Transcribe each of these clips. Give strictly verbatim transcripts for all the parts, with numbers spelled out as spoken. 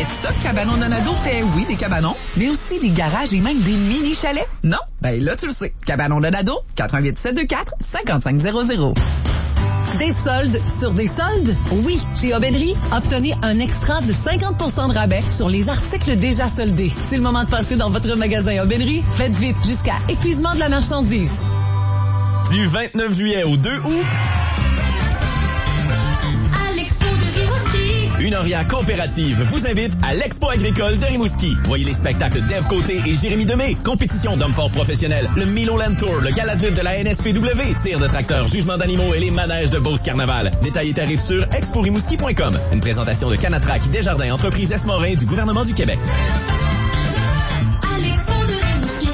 savais ça que Cabanon Donado fait, oui, des cabanons, mais aussi des garages et même des mini-chalets? Non? Ben là, tu le sais. Cabanon Donado, quatre un huit sept deux quatre cinq cinq zéro zéro. Des soldes sur des soldes? Oui, chez Aubainerie, obtenez un extra de cinquante pour cent de rabais sur les articles déjà soldés. C'est le moment de passer dans votre magasin Aubainerie. Faites vite jusqu'à épuisement de la marchandise. Du vingt-neuf juillet au deux août, à l'Expo de Rimouski, une Oria coopérative vous invite à l'Expo agricole de Rimouski. Voyez les spectacles d'Ève Côté et Jérémy Demé, compétition d'hommes forts professionnels, le Milo Land Tour, le gala de lutte de la N S P W, tir de tracteurs, jugement d'animaux et les manèges de Beauce Carnaval. Détails et tarifs sur expo rimouski point com. Une présentation de Canatrac, Desjardins, entreprise Esmorin du gouvernement du Québec. à l'Expo de Rimouski.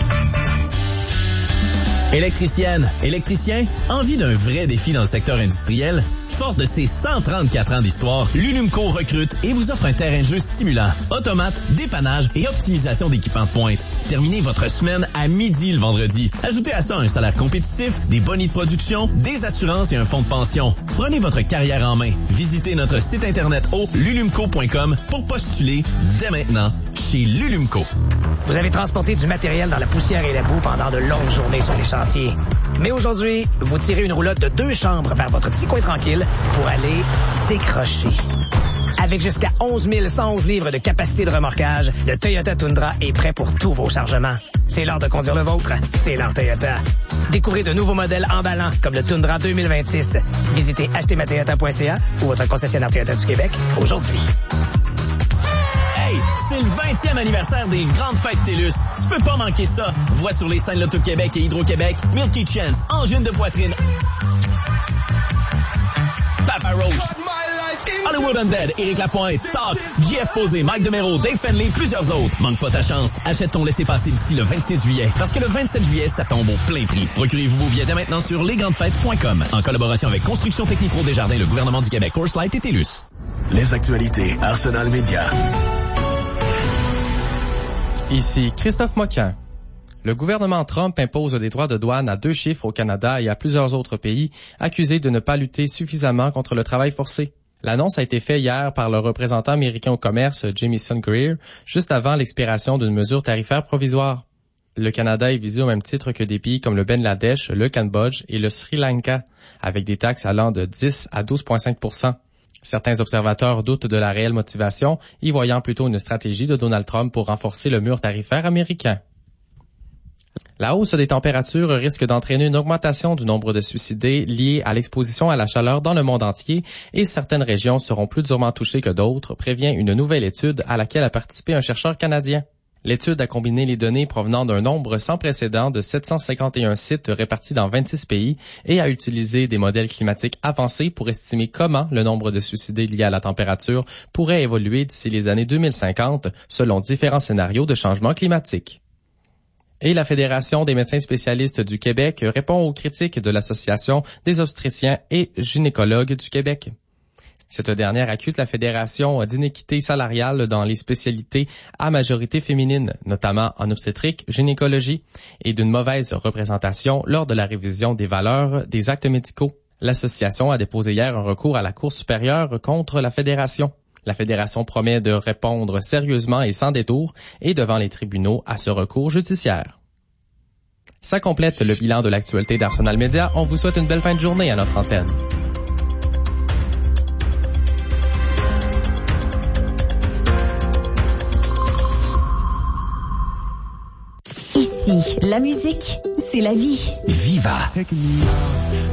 Électricienne, électricien, envie d'un vrai défi dans le secteur industriel? Fort de ses cent trente-quatre ans d'histoire, l'Ulumco recrute et vous offre un terrain de jeu stimulant, automate, dépannage et optimisation d'équipements de pointe. Terminez votre semaine à midi le vendredi. Ajoutez à ça un salaire compétitif, des bonis de production, des assurances et un fonds de pension. Prenez votre carrière en main. Visitez notre site internet au lulumco point com pour postuler dès maintenant chez l'Ulumco. Vous avez transporté du matériel dans la poussière et la boue pendant de longues journées sur les chantiers. Mais aujourd'hui, vous tirez une roulotte de deux chambres vers votre petit coin tranquille pour aller décrocher. Avec jusqu'à onze mille cent onze livres de capacité de remorquage, le Toyota Tundra est prêt pour tous vos chargements. C'est l'heure de conduire le vôtre. C'est l'heure Toyota. Découvrez de nouveaux modèles emballants comme le Tundra deux mille vingt-six. Visitez acheter ma toyota point c a ou votre concessionnaire Toyota du Québec aujourd'hui. Hey, c'est le vingtième anniversaire des grandes fêtes TELUS. Tu peux pas manquer ça. Vois sur les scènes Loto-Québec et Hydro-Québec, Milky Chance, Engine de poitrine, Papa Roach, Hollywood Undead, Éric Lapointe, Talk, J F Posé, Mike DeMero, Dave Fenley, plusieurs autres. Manque pas ta chance. Achète ton laissez-passer d'ici le vingt-six juillet. Parce que le vingt-sept juillet, ça tombe au plein prix. Procurez-vous vos billets dès maintenant sur les grandes fêtes point com. En collaboration avec Construction Technique Pro Desjardins, le gouvernement du Québec, Coors Light et TELUS. Les actualités Arsenal Média. Ici Christophe Moquin. Le gouvernement Trump impose des droits de douane à deux chiffres au Canada et à plusieurs autres pays accusés de ne pas lutter suffisamment contre le travail forcé. L'annonce a été faite hier par le représentant américain au commerce Jamieson Greer, juste avant l'expiration d'une mesure tarifaire provisoire. Le Canada est visé au même titre que des pays comme le Bangladesh, le Cambodge et le Sri Lanka, avec des taxes allant de dix à douze virgule cinq pour cent. Certains observateurs doutent de la réelle motivation, y voyant plutôt une stratégie de Donald Trump pour renforcer le mur tarifaire américain. La hausse des températures risque d'entraîner une augmentation du nombre de suicidés liés à l'exposition à la chaleur dans le monde entier et certaines régions seront plus durement touchées que d'autres, prévient une nouvelle étude à laquelle a participé un chercheur canadien. L'étude a combiné les données provenant d'un nombre sans précédent de sept cent cinquante et un sites répartis dans vingt-six pays et a utilisé des modèles climatiques avancés pour estimer comment le nombre de suicidés liés à la température pourrait évoluer d'ici les années deux mille cinquante selon différents scénarios de changement climatique. Et la Fédération des médecins spécialistes du Québec répond aux critiques de l'Association des obstétriciens et gynécologues du Québec. Cette dernière accuse la Fédération d'inéquité salariale dans les spécialités à majorité féminine, notamment en obstétrique, gynécologie, et d'une mauvaise représentation lors de la révision des valeurs des actes médicaux. L'association a déposé hier un recours à la Cour supérieure contre la Fédération. La Fédération promet de répondre sérieusement et sans détour et devant les tribunaux à ce recours judiciaire. Ça complète le bilan de l'actualité d'Arsenal Média. On vous souhaite une belle fin de journée à notre antenne. Ici, la musique, c'est la vie. Viva.